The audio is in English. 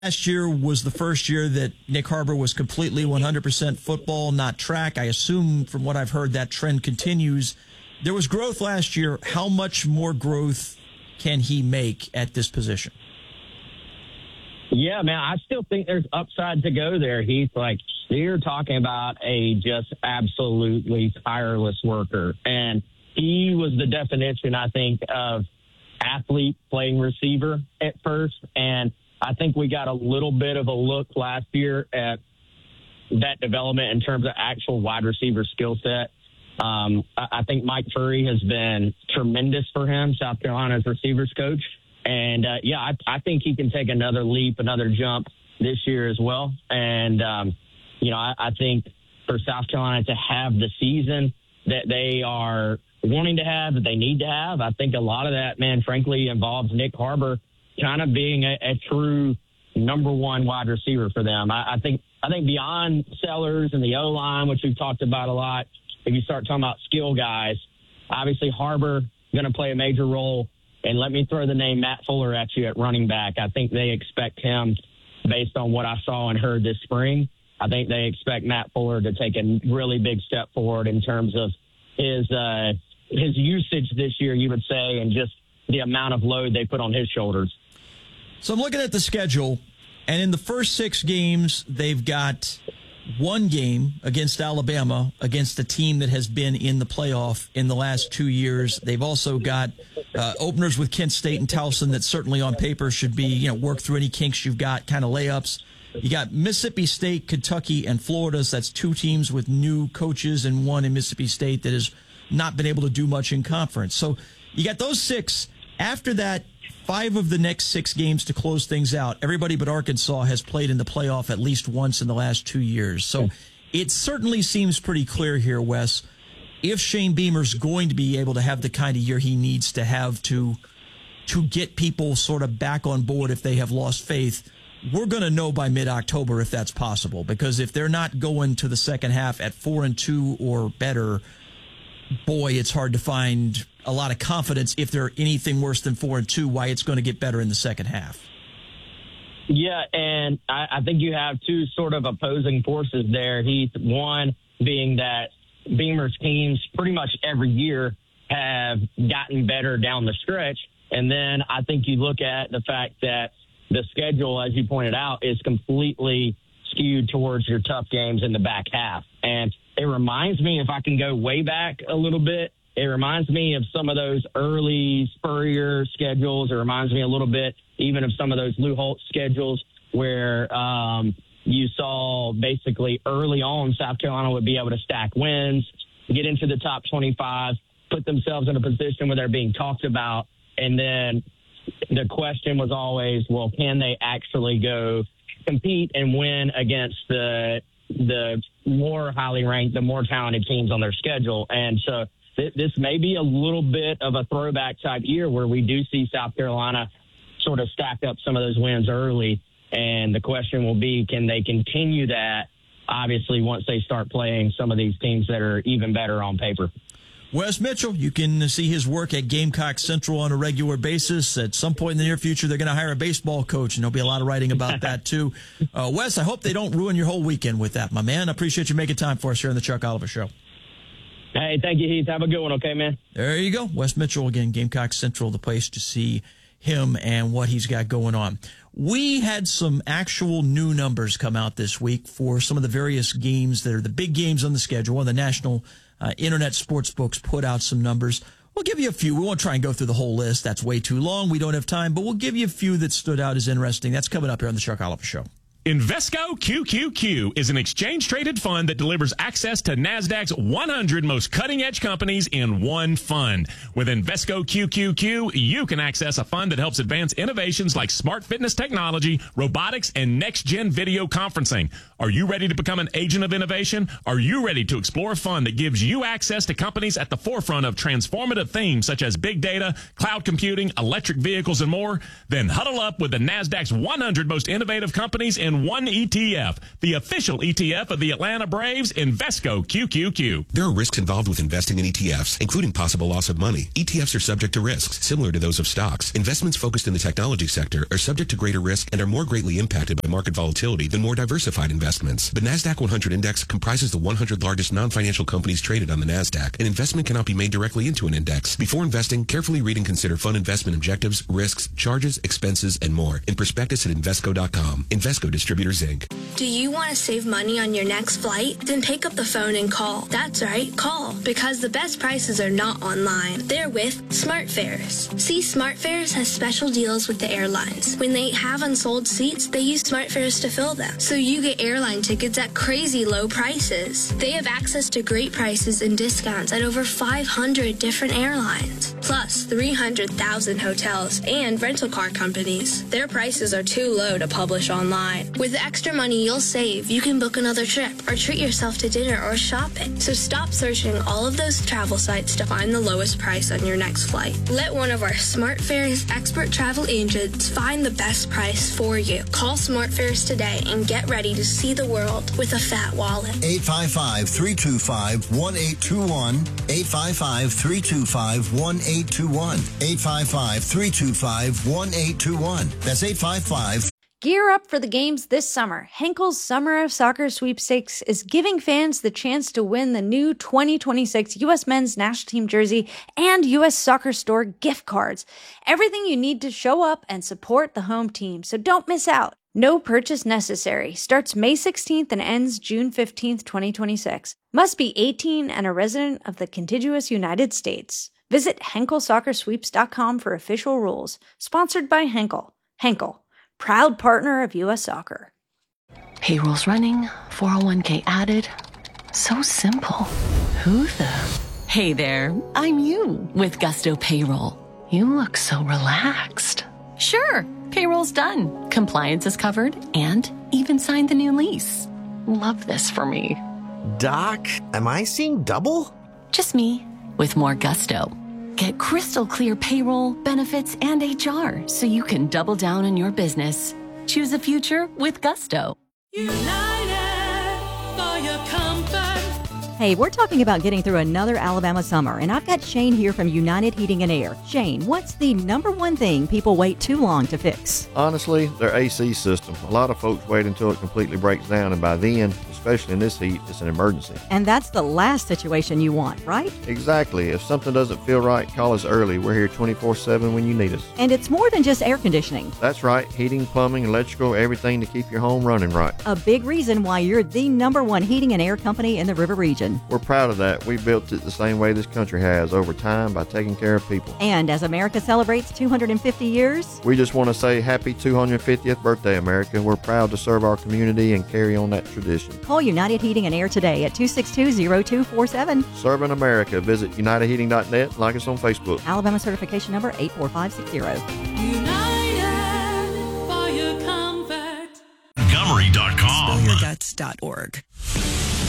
Last year was the first year that Nick Harbor was completely 100% football, not track. I assume from what I've heard that trend continues. There was growth last year. How much more growth can he make at this position? Yeah, man, I still think there's upside to go there, Heath. Like, you're talking about a just absolutely tireless worker. And he was the definition, I think, of athlete playing receiver at first. And I think we got a little bit of a look last year at that development in terms of actual wide receiver skill set. I think Mike Furry has been tremendous for him, South Carolina's receivers coach. And, I think he can take another leap, another jump this year as well. And, I think for South Carolina to have the season that they are wanting to have, that they need to have, I think a lot of that, man, frankly, involves Nick Harbor kind of being a true number one wide receiver for them. I think beyond Sellers and the O-line, which we've talked about a lot, if you start talking about skill guys, obviously Harbor going to play a major role. And let me throw the name Matt Fuller at you at running back. I think they expect him, based on what I saw and heard this spring, I think they expect Matt Fuller to take a really big step forward in terms of his usage this year, you would say, and just the amount of load they put on his shoulders. So I'm looking at the schedule, and in the first 6 games, they've got one game against Alabama, against a team that has been in the playoff in the last 2 years. They've also got openers with Kent State and Towson that certainly on paper should be, work through any kinks you've got, kind of layups. You got Mississippi State, Kentucky, and Florida. So that's 2 teams with new coaches and one in Mississippi State that has not been able to do much in conference. So you got those 6. After that, 5 of the next 6 games to close things out. Everybody but Arkansas has played in the playoff at least once in the last 2 years. So it certainly seems pretty clear here, Wes, if Shane Beamer's going to be able to have the kind of year he needs to have to get people sort of back on board if they have lost faith, we're going to know by mid-October if that's possible. Because if they're not going to the second half at 4-2 or better, boy, it's hard to find a lot of confidence if they're anything worse than 4-2, why it's going to get better in the second half. Yeah, and I think you have 2 sort of opposing forces there, Heath. One being that Beamer's teams pretty much every year have gotten better down the stretch. And then I think you look at the fact that the schedule, as you pointed out, is completely skewed towards your tough games in the back half. And it reminds me, if I can go way back a little bit, it reminds me of some of those early Spurrier schedules. It reminds me a little bit even of some of those Lou Holtz schedules where you saw basically early on South Carolina would be able to stack wins, get into the top 25, put themselves in a position where they're being talked about. And then the question was always, well, can they actually go compete and win against the more highly ranked, the more talented teams on their schedule? And so this may be a little bit of a throwback type year where we do see South Carolina sort of stack up some of those wins early. And the question will be, can they continue that, obviously, once they start playing some of these teams that are even better on paper? Wes Mitchell, you can see his work at Gamecock Central on a regular basis. At some point in the near future, they're going to hire a baseball coach, and there'll be a lot of writing about that, too. Wes, I hope they don't ruin your whole weekend with that, my man. I appreciate you making time for us here on the Chuck Oliver Show. Hey, thank you, Heath. Have a good one, okay, man? There you go. Wes Mitchell, again, Gamecock Central, the place to see him and what he's got going on. We had some actual new numbers come out this week for some of the various games that are the big games on the schedule. One of the national internet sports books put out some numbers. We'll give you a few. We won't try and go through the whole list. That's way too long. We don't have time, but we'll give you a few that stood out as interesting. That's coming up here on the Chuck Oliver Show. Invesco QQQ is an exchange-traded fund that delivers access to NASDAQ's 100 most cutting-edge companies in one fund. With Invesco QQQ, you can access a fund that helps advance innovations like smart fitness technology, robotics, and next-gen video conferencing. Are you ready to become an agent of innovation? Are you ready to explore a fund that gives you access to companies at the forefront of transformative themes such as big data, cloud computing, electric vehicles, and more? Then huddle up with the NASDAQ's 100 most innovative companies in in one ETF. The official ETF of the Atlanta Braves, Invesco QQQ. There are risks involved with investing in ETFs, including possible loss of money. ETFs are subject to risks, similar to those of stocks. Investments focused in the technology sector are subject to greater risk and are more greatly impacted by market volatility than more diversified investments. The NASDAQ 100 Index comprises the 100 largest non-financial companies traded on the NASDAQ. An investment cannot be made directly into an index. Before investing, carefully read and consider fund investment objectives, risks, charges, expenses, and more in prospectus at Invesco.com. Invesco Distributors, Inc. Do you want to save money on your next flight? Then pick up the phone and call. That's right, call. Because the best prices are not online. They're with SmartFares. See, SmartFares has special deals with the airlines. When they have unsold seats, they use SmartFares to fill them. So you get airline tickets at crazy low prices. They have access to great prices and discounts at over 500 different airlines. Plus 300,000 hotels and rental car companies. Their prices are too low to publish online. With the extra money you'll save, you can book another trip or treat yourself to dinner or shopping. So stop searching all of those travel sites to find the lowest price on your next flight. Let one of our SmartFares expert travel agents find the best price for you. Call SmartFares today and get ready to see the world with a fat wallet. 855-325-1821. 855-325-1821. 855-325-1821. That's 855. Gear up for the games this summer. Henkel's Summer of Soccer Sweepstakes is giving fans the chance to win the new 2026 U.S. Men's National Team jersey and U.S. Soccer Store gift cards. Everything you need to show up and support the home team, so don't miss out. No purchase necessary. Starts May 16th and ends June 15th, 2026. Must be 18 and a resident of the contiguous United States. Visit HenkelSoccerSweeps.com for official rules. Sponsored by Henkel. Henkel, proud partner of U.S. Soccer. Payroll's running, 401k added. So simple. Who the? Hey there, I'm you with Gusto Payroll. You look so relaxed. Sure, payroll's done. Compliance is covered and even signed the new lease. Love this for me. Doc, am I seeing double? Just me with more Gusto. Get crystal clear payroll, benefits, and HR so you can double down on your business. Choose a future with Gusto. United for your comfort. Hey, we're talking about getting through another Alabama summer, and I've got Shane here from United Heating and Air. Shane, what's the number one thing people wait too long to fix? Honestly, their AC system. A lot of folks wait until it completely breaks down, and by then, especially in this heat, it's an emergency. And that's the last situation you want, right? Exactly. If something doesn't feel right, call us early. We're here 24/7 when you need us. And it's more than just air conditioning. That's right. Heating, plumbing, electrical, everything to keep your home running right. A big reason why you're the number one heating and air company in the River Region. We're proud of that. We built it the same way this country has, over time, by taking care of people. And as America celebrates 250 years, we just want to say happy 250th birthday, America. We're proud to serve our community and carry on that tradition. Call United Heating and Air today at 262-0247. Serving America. Visit UnitedHeating.net. Like us on Facebook. Alabama certification number 84560. United for your comfort. Montgomery.com. SpillYourGuts.org.